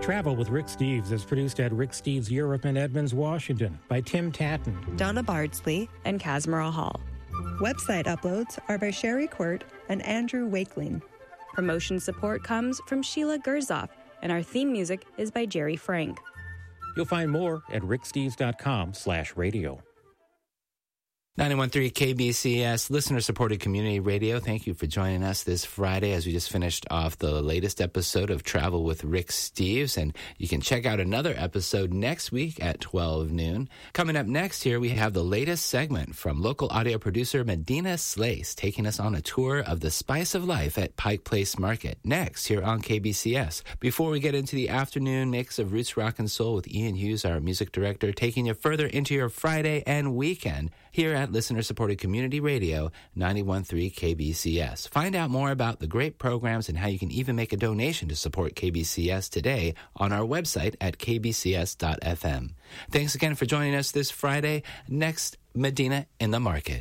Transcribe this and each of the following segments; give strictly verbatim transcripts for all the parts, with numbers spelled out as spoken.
Travel with Rick Steves is produced at Rick Steves Europe in Edmonds, Washington by Tim Tatton, Donna Bardsley, and Casmara Hall. Website uploads are by Sherry Court and Andrew Wakeling. Promotion support comes from Sheila Gerzoff, and our theme music is by Jerry Frank. You'll find more at ricksteves.com slash radio. ninety-one point three K B C S, listener-supported community radio. Thank you for joining us this Friday as we just finished off the latest episode of Travel with Rick Steves. And you can check out another episode next week at twelve noon. Coming up next here, we have the latest segment from local audio producer Medina Slace taking us on a tour of the spice of life at Pike Place Market. Next here on K B C S. Before we get into the afternoon mix of roots, rock, and soul with Ian Hughes, our music director, taking you further into your Friday and weekend here at listener-supported community radio, ninety-one point three K B C S. Find out more about the great programs and how you can even make a donation to support K B C S today on our website at k b c s dot f m. Thanks again for joining us this Friday. Next, Medina in the Market.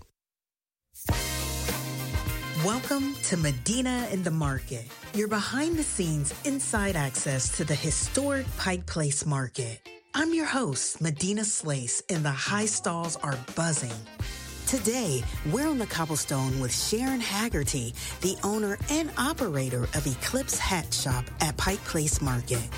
Welcome to Medina in the Market, your behind-the-scenes inside access to the historic Pike Place Market. I'm your host, Medina Slace, and the high stalls are buzzing. Today, we're on the cobblestone with Sharon Haggerty, the owner and operator of Eclipse Hat Shop at Pike Place Market.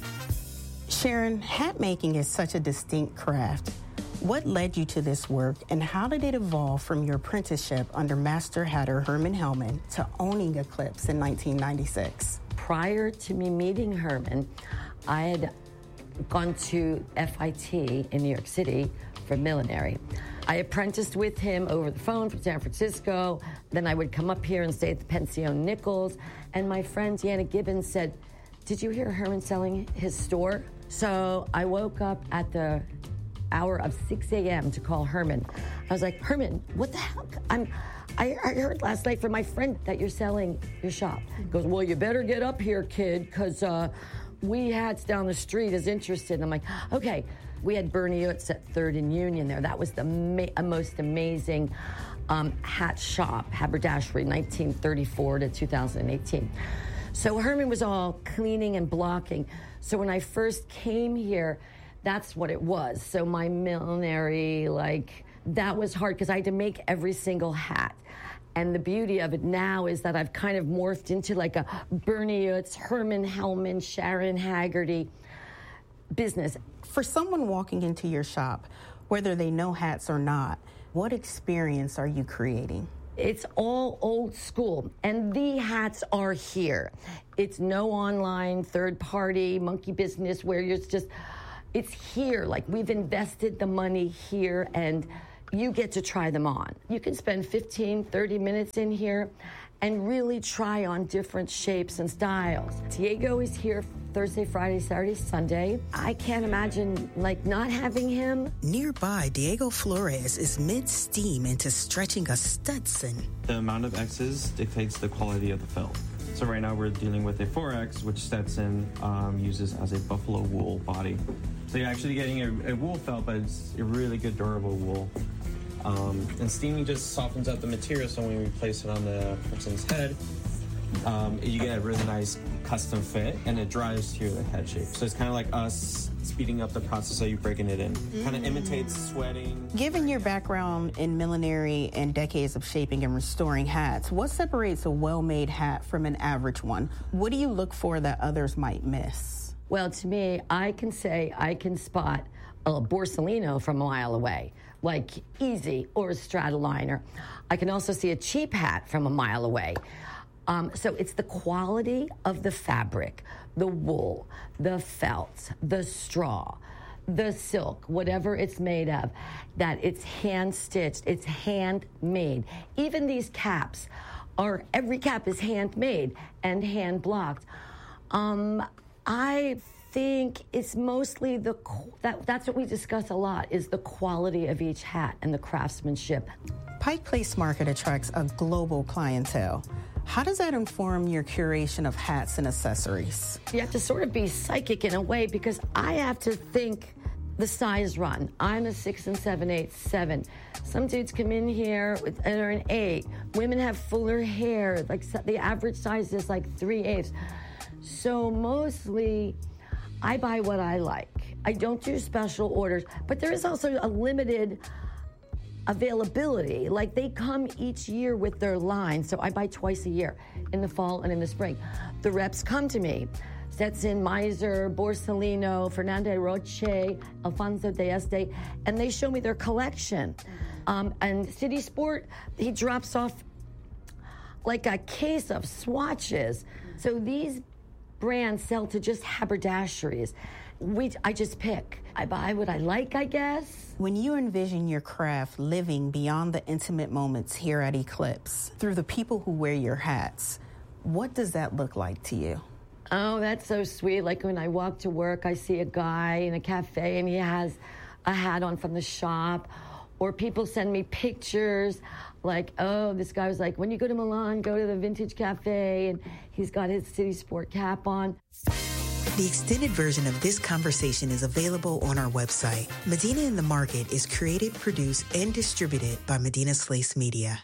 Sharon, hat making is such a distinct craft. What led you to this work, and how did it evolve from your apprenticeship under Master Hatter Herman Hellman to owning Eclipse in nineteen ninety-six? Prior to me meeting Herman, I had gone to F I T in New York City for millinery. I apprenticed with him over the phone from San Francisco. Then I would come up here and stay at the Pension Nichols. And my friend Deanna Gibbons said, "Did you hear Herman selling his store?" So I woke up at the hour of six a.m. to call Herman. I was like, "Herman, what the hell? I'm, I, I heard last night from my friend that you're selling your shop." He goes, "Well, you better get up here, kid, because uh, We Hats down the street is interested." And I'm like, okay. We had Bernie Utz at third and Union there. That was the ma- most amazing um, hat shop, haberdashery, nineteen thirty-four to two thousand eighteen. So Herman was all cleaning and blocking. So when I first came here, that's what it was. So my millinery, like, that was hard because I had to make every single hat. And the beauty of it now is that I've kind of morphed into like a Bernie Utz, Herman Hellman, Sharon Haggerty business. For someone walking into your shop, whether they know hats or not, what experience are you creating? It's all old school, and the hats are here. It's no online, third-party, monkey business where you're just, it's here. Like, we've invested the money here, and you get to try them on. You can spend fifteen, thirty minutes in here and really try on different shapes and styles. Diego is here Thursday, Friday, Saturday, Sunday. I can't imagine, like, not having him. Nearby, Diego Flores is mid-steam into stretching a Stetson. The amount of X's dictates the quality of the felt. So right now we're dealing with a four X, which Stetson um, uses as a buffalo wool body. So you're actually getting a, a wool felt, but it's a really good durable wool. Um, and steaming just softens up the material, so when we place it on the person's head, um, you get a really nice custom fit, and it dries to your head shape. So it's kind of like us speeding up the process of you breaking it in. Mm. Kind of imitates sweating. Given your background in millinery and decades of shaping and restoring hats, what separates a well-made hat from an average one? What do you look for that others might miss? Well, to me, I can say I can spot a Borsalino from a mile away, like easy, or a Stradaliner. I can also see a cheap hat from a mile away. Um, so it's the quality of the fabric, the wool, the felt, the straw, the silk, whatever it's made of, that it's hand-stitched, it's handmade. Even these caps are, every cap is handmade and hand-blocked. Um, I think it's mostly the, that, that's what we discuss a lot, is the quality of each hat and the craftsmanship. Pike Place Market attracts a global clientele. How does that inform your curation of hats and accessories? You have to sort of be psychic in a way, because I have to think the size run. I'm a six and seven eighths, seven. Some dudes come in here with, and are an eight. Women have fuller hair. Like, the average size is like three eighths. So mostly, I buy what I like. I don't do special orders, but there is also a limited availability. Like, they come each year with their line, so I buy twice a year, in the fall and in the spring. The reps come to me. Stetson, Miser, Borsalino, Fernando Roche, Alfonso de Este, and they show me their collection. Um, and City Sport, he drops off like a case of swatches. So these brands sell to just haberdasheries. We, I just pick. I buy what I like, I guess. When you envision your craft living beyond the intimate moments here at Eclipse, through the people who wear your hats, what does that look like to you? Oh, that's so sweet. Like when I walk to work, I see a guy in a cafe and he has a hat on from the shop. Or people send me pictures like, oh, this guy was like, when you go to Milan, go to the Vintage Cafe, and he's got his City Sport cap on. The extended version of this conversation is available on our website. Medina in the Market is created, produced, and distributed by Medina Slace Media.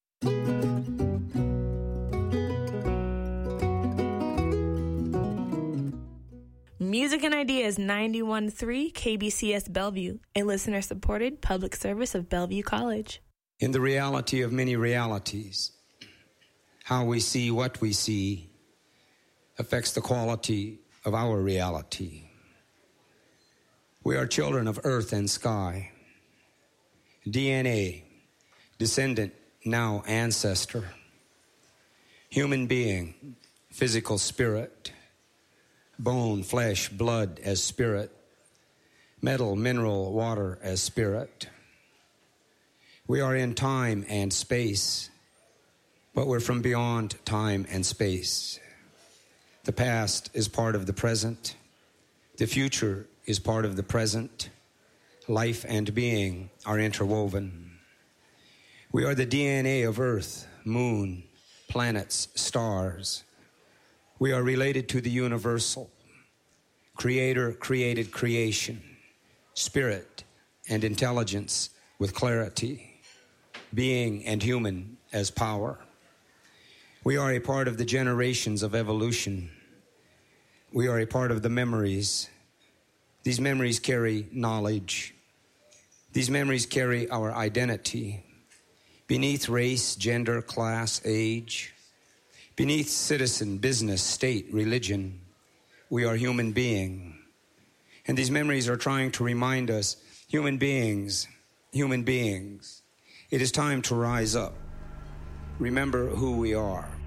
Music and Ideas ninety-one point three K B C S Bellevue, a listener-supported public service of Bellevue College. In the reality of many realities, how we see what we see affects the quality of our reality. We are children of earth and sky. D N A, descendant, now ancestor. Human being, physical spirit. Bone, flesh, blood as spirit. Metal, mineral, water as spirit. We are in time and space, but we're from beyond time and space. The past is part of the present. The future is part of the present. Life and being are interwoven. We are the D N A of Earth, moon, planets, stars. We are related to the universal. Creator created creation, spirit and intelligence with clarity, being and human as power. We are a part of the generations of evolution. We are a part of the memories. These memories carry knowledge. These memories carry our identity. Beneath race, gender, class, age, beneath citizen, business, state, religion, we are human being. And these memories are trying to remind us, human beings, human beings, it is time to rise up. Remember who we are.